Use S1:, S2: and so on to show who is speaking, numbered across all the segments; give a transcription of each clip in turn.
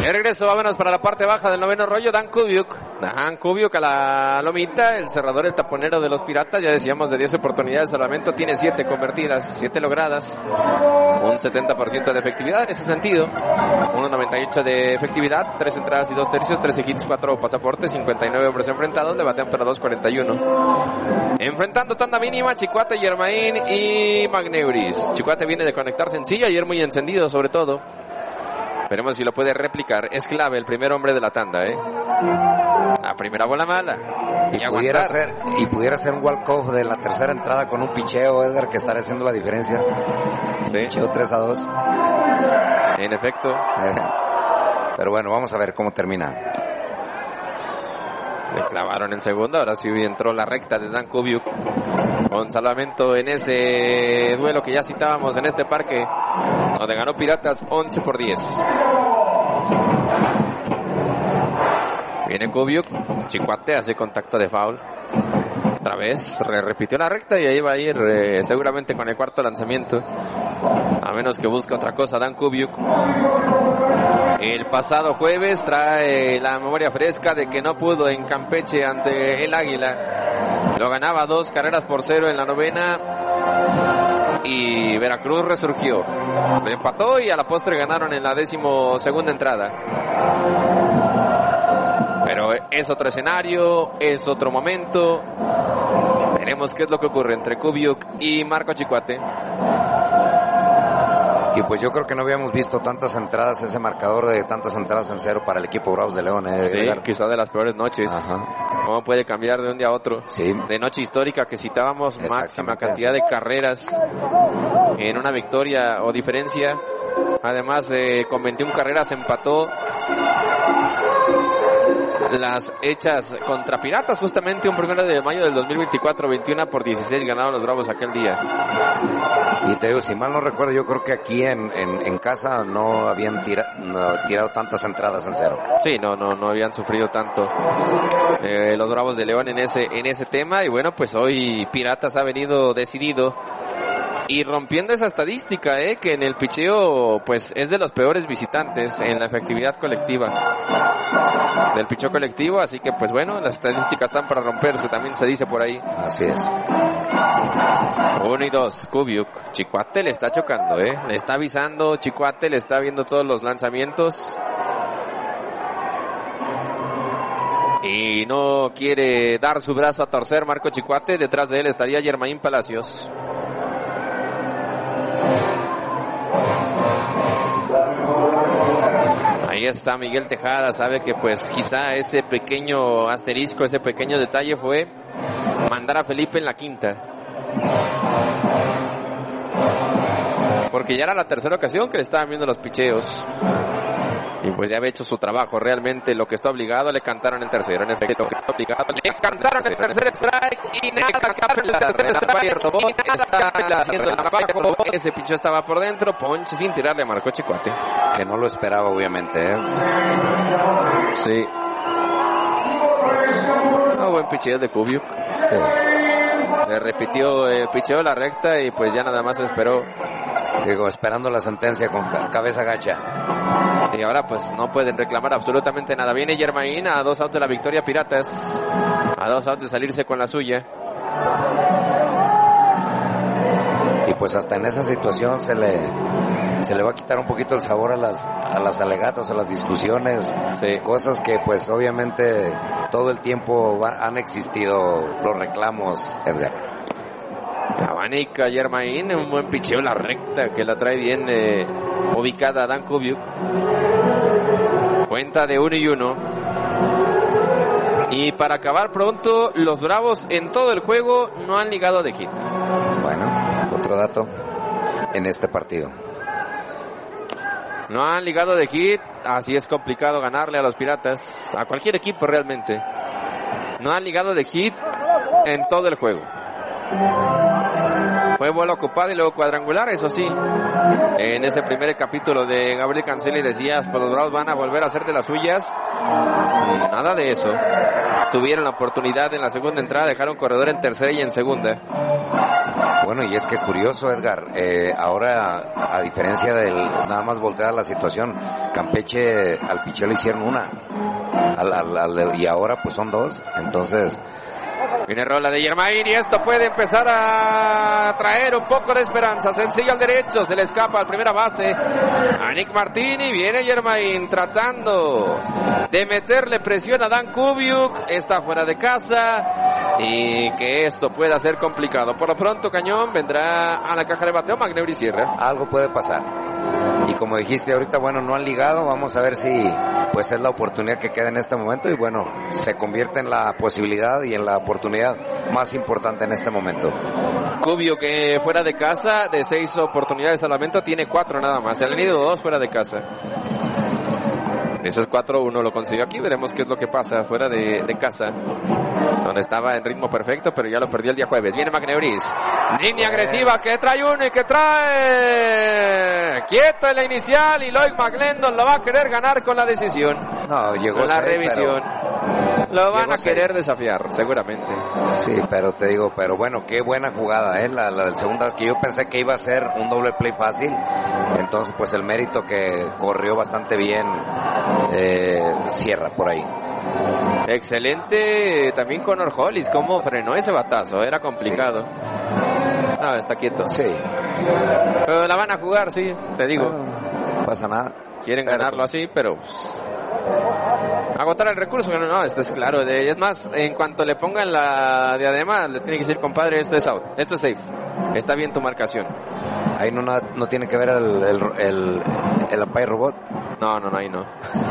S1: De regreso, vámonos para la parte baja del noveno rollo. Dan Kubiuk a la lomita, el cerrador, el taponero de los Piratas. Ya decíamos, de 10 oportunidades de salvamento, tiene 7 convertidas, 7 logradas, un 70% de efectividad en ese sentido, 1.98 de efectividad, 3 entradas y 2 tercios, 13 hits, 4 pasaportes, 59 hombres enfrentados, le batean para 2.41. Enfrentando tanda mínima, Chicote, Germain y Magneuris. Chicote viene de conectar sencillo, ayer muy encendido sobre todo. Veremos si lo puede replicar. Es clave el primer hombre de la tanda, La primera bola mala.
S2: Y pudiera ser un walk-off de la tercera entrada con un picheo, Edgar, que estará haciendo la diferencia.
S1: Sí.
S2: Picheo 3-2.
S1: En efecto.
S2: Pero bueno, vamos a ver cómo termina.
S1: Le clavaron el segundo, ahora sí entró la recta de Dan Kubiuk con salvamento en ese duelo que ya citábamos en este parque, donde ganó Piratas 11-10. Viene Kubiuk, Chicote hace contacto de foul. Otra vez, repitió la recta y ahí va a ir seguramente con el cuarto lanzamiento. A menos que busque otra cosa Dan Kubiuk. El pasado jueves trae la memoria fresca de que no pudo en Campeche ante el Águila. Lo ganaba 2-0 en la novena. Y Veracruz resurgió. Lo empató y a la postre ganaron en la 12ª entrada. Pero es otro escenario, es otro momento. Veremos qué es lo que ocurre entre Kubiuk y Marco Chicote.
S2: Y pues yo creo que no habíamos visto tantas entradas, ese marcador de tantas entradas en cero para el equipo Bravos de León.
S1: Sí, quizá de las peores noches.
S2: Ajá.
S1: ¿Cómo puede cambiar de un día a otro?
S2: Sí.
S1: De noche histórica que citábamos, máxima cantidad de carreras en una victoria o diferencia. Además, con 21 carreras empató las hechas contra Piratas, justamente un 1 de mayo del 2024, 21-16 ganaron los Bravos aquel día.
S2: Y te digo, si mal no recuerdo, yo creo que aquí en casa no habían tirado tantas entradas en cero.
S1: Sí, no habían sufrido tanto los Bravos de León en ese tema. Y bueno, pues hoy Piratas ha venido decidido y rompiendo esa estadística, que en el picheo pues es de los peores visitantes en la efectividad colectiva del picheo colectivo, así que pues bueno, las estadísticas están para romperse, también se dice por ahí.
S2: Así es.
S1: 1-2, Kubiuk. Chicote le está chocando, le está avisando, Chicote le está viendo todos los lanzamientos y no quiere dar su brazo a torcer Marco Chicote. Detrás de él estaría Germain Palacios. Ahí está Miguel Tejada, sabe que pues quizá ese pequeño asterisco, ese pequeño detalle fue mandar a Felipe en la quinta. Porque ya era la tercera ocasión que le estaban viendo los picheos. Y pues ya había hecho su trabajo, realmente lo que está obligado. Le cantaron el tercero, en efecto, lo que está obligado. Le cantaron el tercer strike y nada, el tercer strike. Robot está haciendo el trabajo. Ese picheo estaba por dentro, ponche sin tirarle a Marco Chicote.
S2: Que no lo esperaba, obviamente,
S1: Sí. Buen picheo de Kubiuk.
S2: Sí.
S1: Le repitió el picheo la recta y pues ya nada más esperó.
S2: Sigo esperando la sentencia con cabeza gacha.
S1: Y ahora pues no pueden reclamar absolutamente nada. Viene Germain a 2 outs de la victoria Piratas. A 2 outs de salirse con la suya.
S2: Y pues hasta en esa situación se le va a quitar un poquito el sabor a las alegatas, a las discusiones.
S1: Sí.
S2: Cosas que pues obviamente todo el tiempo han existido los reclamos, Edgar.
S1: Abanica Germain, un buen picheo la recta que la trae bien ubicada Dan Kubiuk. Cuenta de 1-1. Y para acabar pronto, los Bravos en todo el juego no han ligado de hit.
S2: Bueno, otro dato en este partido.
S1: No han ligado de hit, así es complicado ganarle a los Piratas, a cualquier equipo realmente. No han ligado de hit en todo el juego. Fue bola ocupada y luego cuadrangular, eso sí. En ese primer capítulo de Gabriel Canceli decías, pues los Bravos van a volver a hacer de las suyas. Nada de eso. Tuvieron la oportunidad en la segunda entrada, dejaron corredor en tercera y en segunda.
S2: Bueno, y es que curioso, Edgar, ahora, a diferencia del nada más volteada la situación, Campeche al picheo le hicieron una, y ahora pues son dos, entonces...
S1: Viene rola de Germain y esto puede empezar a traer un poco de esperanza. Sencillo al derecho, se le escapa al primera base a Nick Martini. Viene Germain tratando de meterle presión a Dan Kubiuk. Está fuera de casa y que esto pueda ser complicado. Por lo pronto Cañón vendrá a la caja de bateo. Magneuris cierra.
S2: Algo puede pasar. Y como dijiste ahorita, bueno, no han ligado. Vamos a ver si pues es la oportunidad que queda en este momento. Y bueno, se convierte en la posibilidad y en la oportunidad más importante en este momento.
S1: Kubiuk que fuera de casa, de 6 oportunidades al momento, tiene 4 nada más. Se han ido 2 fuera de casa. De esos 4, 1 lo consiguió aquí. Veremos qué es lo que pasa fuera de casa, donde estaba en ritmo perfecto, pero ya lo perdió el día jueves. Viene Magneuris, línea agresiva, que trae uno y que trae quieto en la inicial, y Loic McLendon lo va a querer ganar con la decisión.
S2: No, llegó
S1: con la revisión. Lo van a querer desafiar, seguramente.
S2: Sí, pero te digo, pero bueno, qué buena jugada, la del segunda vez, que yo pensé que iba a ser un doble play fácil. Entonces, pues el mérito que corrió bastante bien, cierra por ahí.
S1: Excelente también Connor Hollis, cómo frenó ese batazo, era complicado. Sí. No, está quieto.
S2: Sí.
S1: Pero la van a jugar, sí, te digo.
S2: No pasa nada.
S1: Quieren ganarlo así, pero... agotar el recurso, no, esto es claro. Es más, en cuanto le pongan la diadema, le tiene que decir, compadre, esto es out, esto es safe, está bien tu marcación.
S2: Ahí no tiene que ver el umpire robot.
S1: No, ahí no.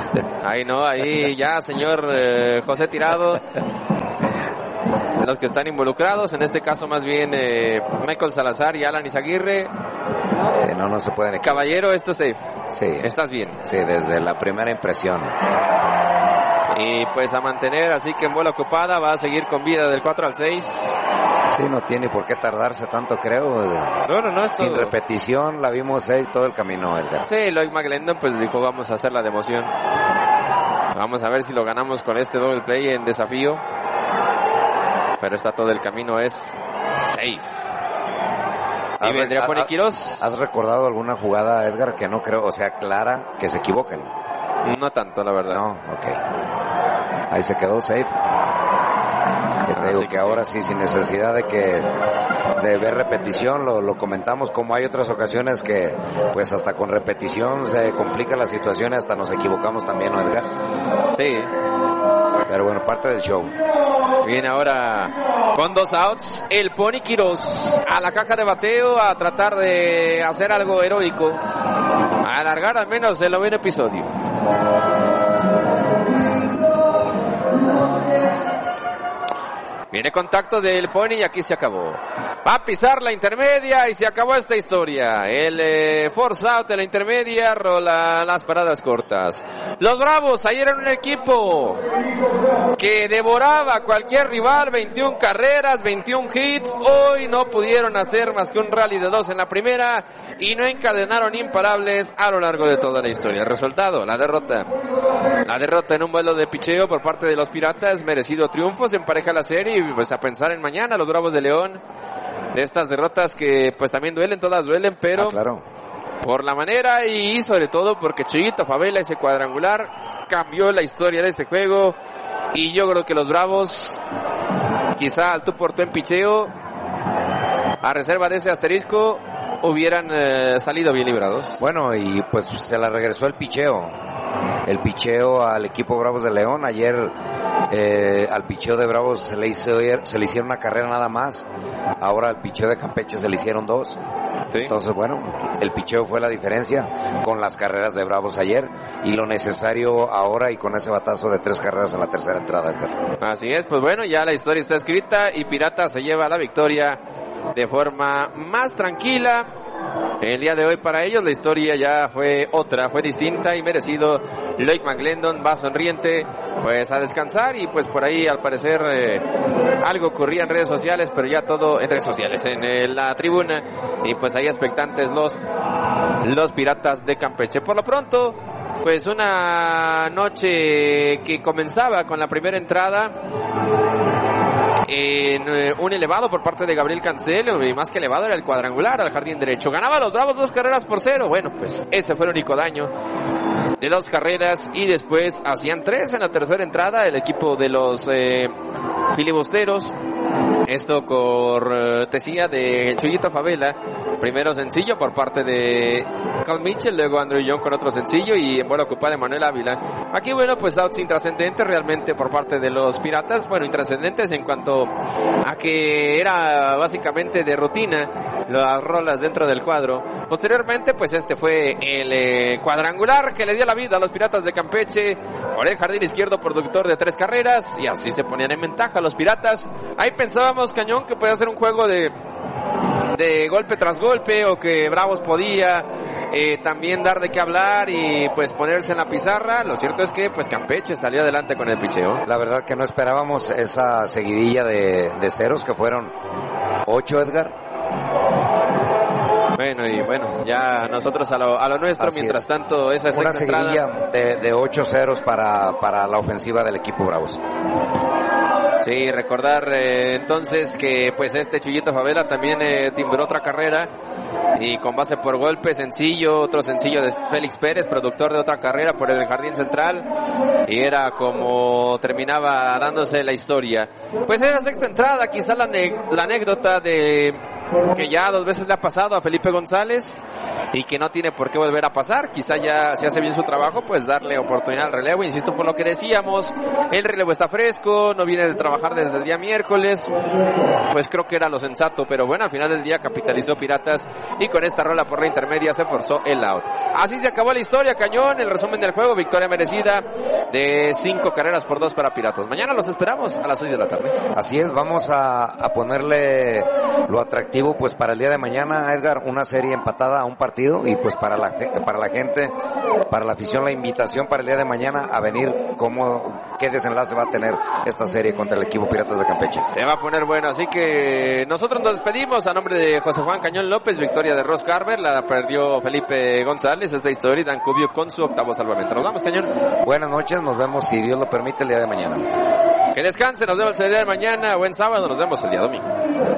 S1: Ahí ya, señor José Tirado, los que están involucrados, en este caso más bien Michael Salazar y Alan Izaguirre.
S2: Sí, no se pueden...
S1: Caballero, esto es safe.
S2: Sí.
S1: Estás bien.
S2: Sí, desde la primera impresión.
S1: Y pues a mantener, así que en bola ocupada va a seguir con vida del 4 al 6.
S2: Sí, no tiene por qué tardarse tanto, creo.
S1: No, esto...
S2: sin repetición, la vimos ahí todo el camino, Edgar.
S1: Sí, Loic McLendon pues dijo, vamos a hacer la democión. Vamos a ver si lo ganamos con este double play en desafío. Pero está todo el camino, es safe. Y vendría Pony Quiroz.
S2: ¿Has recordado alguna jugada, Edgar, que no creo, o sea, clara, que se equivoquen?
S1: No tanto, la verdad.
S2: No, ok. Ahí se quedó safe. Que te digo que ahora sí, sin necesidad de ver repetición, lo comentamos, como hay otras ocasiones que pues hasta con repetición se complica la situación y hasta nos equivocamos también, ¿no, Edgar?
S1: Sí.
S2: Pero bueno, parte del show.
S1: Viene ahora con 2 outs el Pony Quiroz a la caja de bateo a tratar de hacer algo heroico, a alargar al menos el 9º episodio. Viene contacto del Pony y aquí se acabó. Va a pisar la intermedia y se acabó esta historia. El force out de la intermedia rola las paradas cortas. Los Bravos ayer eran un equipo que devoraba a cualquier rival, 21 carreras, 21 hits. Hoy no pudieron hacer más que un rally de 2 en la primera y no encadenaron imparables a lo largo de toda la historia. El resultado, la derrota. La derrota en un vuelo de picheo por parte de los Piratas, merecido triunfo, se empareja la serie y pues a pensar en mañana los Bravos de León. De estas derrotas que pues también duelen, todas duelen, pero
S2: claro,
S1: por la manera y sobre todo porque Chuyito Favela, ese cuadrangular, cambió la historia de este juego. Y yo creo que los Bravos, quizá al tú por tú en picheo, a reserva de ese asterisco, hubieran salido bien librados.
S2: Bueno, y pues se la regresó el picheo al equipo Bravos de León. Ayer al picheo de Bravos se le hicieron una carrera nada más. Ahora al picheo de Campeche se le hicieron 2. Sí. Entonces, bueno, el picheo fue la diferencia con las carreras de Bravos ayer y lo necesario ahora, y con ese batazo de 3 carreras en la tercera entrada.
S1: Así es, pues bueno, ya la historia está escrita y Pirata se lleva la victoria de forma más tranquila. El día de hoy para ellos la historia ya fue otra, fue distinta y merecido. Loic McLendon va sonriente pues a descansar y pues por ahí al parecer algo ocurría en redes sociales, pero ya todo en redes sociales, en la tribuna, y pues ahí expectantes los Piratas de Campeche. Por lo pronto, pues una noche que comenzaba con la primera entrada en un elevado por parte de Gabriel Cancelo, y más que elevado era el cuadrangular al jardín derecho. Ganaba los Bravos 2-0. Bueno, pues ese fue el único daño de 2 carreras, y después hacían 3 en la tercera entrada el equipo de los filibusteros. Esto cortesía de Chuyito Favela. Primero sencillo por parte de Carl Mitchell, luego Andrew Young con otro sencillo, y en bola ocupada de Manuel Ávila. Aquí, bueno, pues outs intrascendentes realmente por parte de los Piratas. Bueno, intrascendentes en cuanto a que era básicamente de rutina las rolas dentro del cuadro. Posteriormente, pues este fue el cuadrangular que le dio la vida a los Piratas de Campeche por el jardín izquierdo, productor de 3 carreras, y así se ponían en ventaja los Piratas. Ahí pensábamos, Cañón, que podía ser un juego de golpe tras golpe, o que Bravos podía también dar de qué hablar y pues ponerse en la pizarra. Lo cierto es que pues Campeche salió adelante con el picheo.
S2: La verdad que no esperábamos esa seguidilla de ceros, que fueron 8, Edgar.
S1: Bueno, ya nosotros a lo nuestro. Así mientras tanto, esa es
S2: una seguidilla de 8 ceros para la ofensiva del equipo Bravos.
S1: Sí, recordar entonces que pues este Chuyito Favela también timbró otra carrera, y con base por golpe, sencillo, otro sencillo de Félix Pérez, productor de otra carrera por el jardín central, y era como terminaba dándose la historia. Pues esa sexta entrada, quizá la anécdota de que ya 2 veces le ha pasado a Felipe González y que no tiene por qué volver a pasar. Quizá ya si hace bien su trabajo, pues darle oportunidad al relevo. Insisto, por lo que decíamos, el relevo está fresco, no viene de trabajar desde el día miércoles, pues creo que era lo sensato. Pero bueno, al final del día capitalizó Piratas, y con esta rola por la intermedia se forzó el out. Así se acabó la historia, Cañón. El resumen del juego: victoria merecida de 5 carreras por 2 para Piratas. Mañana los esperamos a las 6 de la tarde.
S2: Así es, vamos a ponerle lo atractivo pues para el día de mañana, Edgar, una serie empatada a un partido, y pues para la gente, para la afición, la invitación para el día de mañana a venir, qué desenlace va a tener esta serie contra el equipo Piratas de Campeche.
S1: Se va a poner bueno, así que nosotros nos despedimos a nombre de José Juan Cañón López. Victoria de Ross Carver, la perdió Felipe González, esta historia, y Dan Cubio con su 8º salvamento. Nos vamos, Cañón.
S2: Buenas noches, nos vemos si Dios lo permite el día de mañana.
S1: Que descanse, nos vemos el día de mañana, buen sábado, nos vemos el día domingo.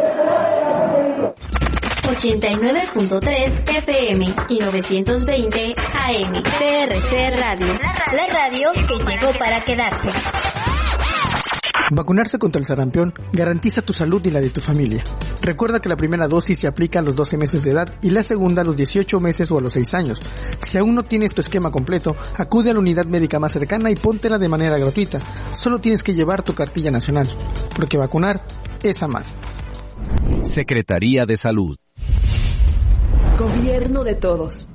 S3: 89.3 FM y 920 AM. TRC Radio. La radio que llegó para quedarse.
S4: Vacunarse contra el sarampión garantiza tu salud y la de tu familia. Recuerda que la primera dosis se aplica a los 12 meses de edad y la segunda a los 18 meses o a los 6 años. Si aún no tienes tu esquema completo, acude a la unidad médica más cercana y póntela de manera gratuita. Solo tienes que llevar tu cartilla nacional, porque vacunar es amar.
S5: Secretaría de Salud.
S6: Gobierno de todos.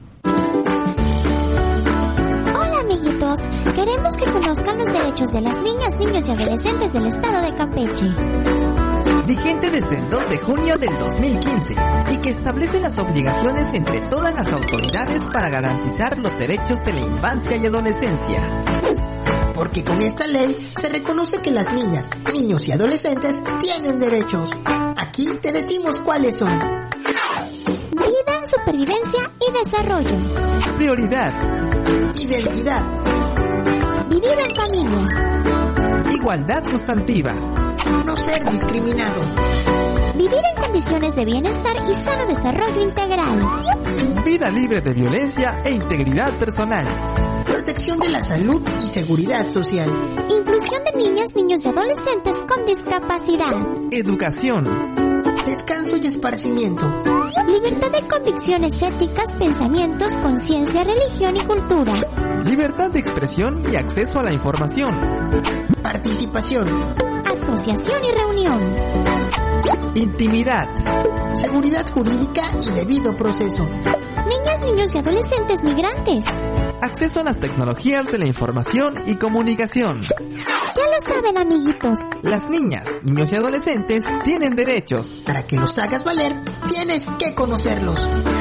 S7: Hola, amiguitos. Queremos que conozcan los derechos de las niñas, niños y adolescentes del estado de Campeche.
S8: Vigente desde el 2 de junio del 2015 y que establece las obligaciones entre todas las autoridades para garantizar los derechos de la infancia y adolescencia.
S9: Porque con esta ley se reconoce que las niñas, niños y adolescentes tienen derechos. Aquí te decimos cuáles son:
S7: vida, supervivencia y desarrollo.
S8: Prioridad.
S9: Identidad.
S7: Vivir en familia.
S8: Igualdad sustantiva.
S9: No ser discriminado.
S7: Vivir en condiciones de bienestar y sano desarrollo integral.
S8: Vida libre de violencia e integridad personal.
S9: Protección de la salud y seguridad social.
S7: Inclusión de niñas, niños y adolescentes con discapacidad.
S8: Educación.
S9: Descanso y esparcimiento.
S7: Libertad de convicciones éticas, pensamientos, conciencia, religión y cultura.
S8: Libertad de expresión y acceso a la información.
S9: Participación.
S7: Asociación y reunión.
S8: Intimidad.
S9: Seguridad jurídica y debido proceso.
S7: Niñas, niños y adolescentes migrantes.
S8: Acceso a las tecnologías de la información y comunicación.
S7: Ya lo saben, amiguitos.
S8: Las niñas, niños y adolescentes tienen derechos.
S9: Para que los hagas valer, tienes que conocerlos.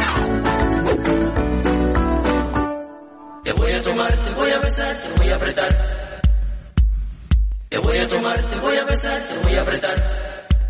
S10: Te voy a tomar, te voy a besar, te voy a apretar. Te voy a tomar, te voy a besar, te voy a apretar.